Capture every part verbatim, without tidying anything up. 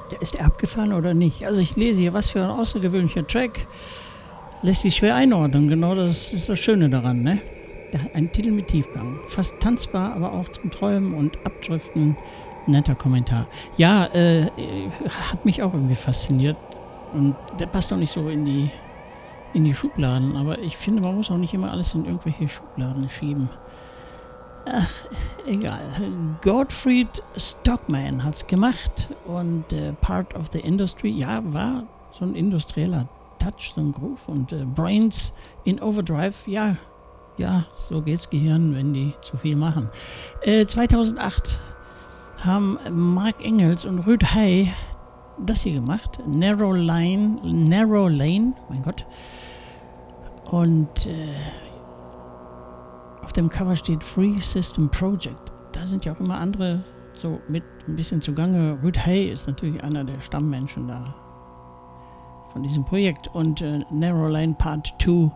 Ja, ist der abgefahren oder nicht? Also ich lese hier, was für ein außergewöhnlicher Track. Lässt sich schwer einordnen, genau das ist das Schöne daran, ne? Ein Titel mit Tiefgang. Fast tanzbar, aber auch zum Träumen und Abdriften. Netter Kommentar. Ja, äh, hat mich auch irgendwie fasziniert. Und der passt auch nicht so in die, in die Schubladen. Aber ich finde, man muss auch nicht immer alles in irgendwelche Schubladen schieben. Ach, egal. Gottfried Stockman hat's gemacht. Und äh, Part of the Industry, ja, war so ein industrieller Touch, so ein Groove. Und äh, Brains in Overdrive, ja, ja, so geht's Gehirn, wenn die zu viel machen. Äh, zweitausendacht haben Mark Engels und Rüd Hay das hier gemacht. Narrow Line, Narrow Lane, mein Gott. Und äh, auf dem Cover steht Free System Project. Da sind ja auch immer andere so mit ein bisschen zugange. Rüd Hay ist natürlich einer der Stammmenschen da von diesem Projekt. Und äh, Narrow Lane Part zwei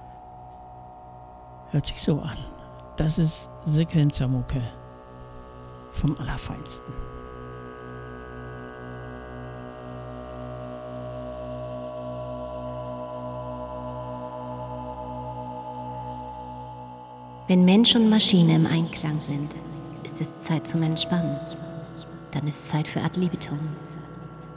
hört sich so an. Das ist Sequenzermucke vom Allerfeinsten. Wenn Mensch und Maschine im Einklang sind, ist es Zeit zum Entspannen. Dann ist Zeit für Ad libitum.